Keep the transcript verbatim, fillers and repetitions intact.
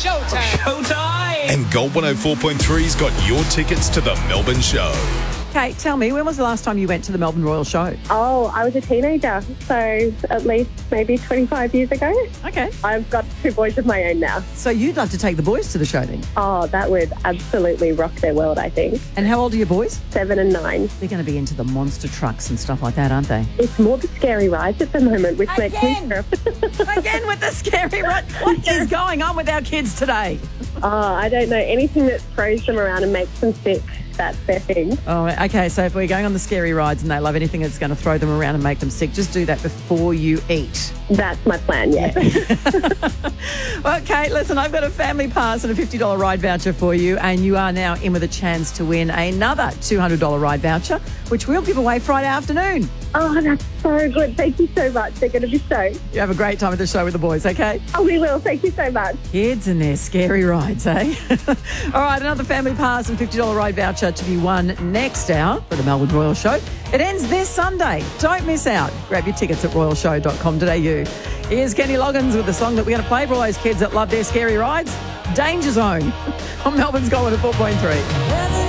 showtime. Showtime! And Gold one oh four point three's got your tickets to the Melbourne show. Kate, tell me, when was the last time you went to the Melbourne Royal Show? Oh, I was a teenager, so at least maybe twenty-five years ago. Okay. I've got two boys of my own now. So you'd love to take the boys to the show then? Oh, that would absolutely rock their world, I think. And how old are your boys? Seven and nine. They're going to be into the monster trucks and stuff like that, aren't they? It's more the scary rides at the moment, which makes me Again? nervous. Again with the scary ride. What is going on with our kids today? Oh, I don't know. Anything that throws them around and makes them sick, that's their thing. Oh, okay. So if we're going on the scary rides and they love anything that's going to throw them around and make them sick, just do that before you eat. That's my plan, yes. Well, Kate, listen, I've got a family pass and a fifty dollars ride voucher for you, and you are now in with a chance to win another two hundred dollars ride voucher, which we'll give away Friday afternoon. Oh, that's so good. Thank you so much. They're going to be stoked. You have a great time at the show with the boys, okay? Oh, we will. Thank you so much. Kids and their scary rides, eh? All right, another family pass and fifty dollars ride voucher to be won next hour for the Melbourne Royal Show. It ends this Sunday. Don't miss out. Grab your tickets at royal show dot com dot a u. Here's Kenny Loggins with the song that we're going to play for all those kids that love their scary rides, Danger Zone, on Melbourne's Gold one oh four point three.